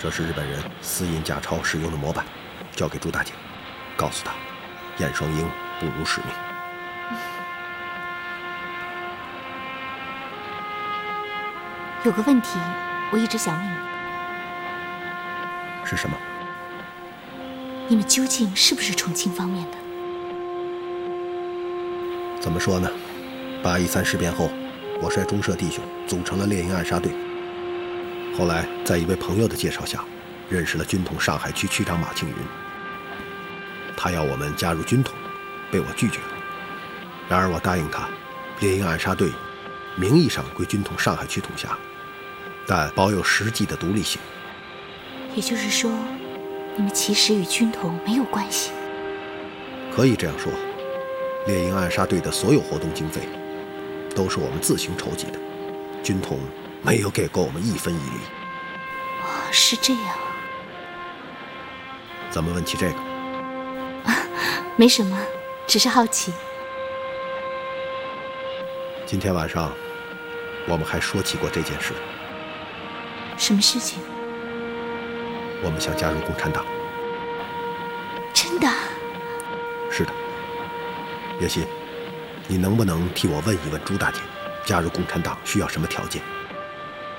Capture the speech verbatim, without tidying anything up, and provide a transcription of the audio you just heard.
这是日本人私印假钞使用的模板，交给朱大姐，告诉她，燕双鹰不辱使命。 嗯、有个问题，我一直想问你。 是什么？ 你们究竟是不是重庆方面的？ 怎么说呢？八一三事变后，我率中社弟兄组成了猎鹰暗杀队。后来在一位朋友的介绍下，认识了军统上海区区长马庆云。他要我们加入军统，被我拒绝了。然而我答应他，猎鹰暗杀队名义上归军统上海区统辖，但保有实际的独立性。 也就是说，你们其实与军统没有关系。 可以这样说，猎鹰暗杀队的所有活动经费都是我们自行筹集的，军统没有给过我们一分一厘。 哦，是这样。 怎么问起这个？ 啊，没什么，只是好奇。 今天晚上我们还说起过这件事。 什么事情？ 我们想加入共产党。 真的？ 是的。叶欣，你能不能替我问一问朱大姐，加入共产党需要什么条件？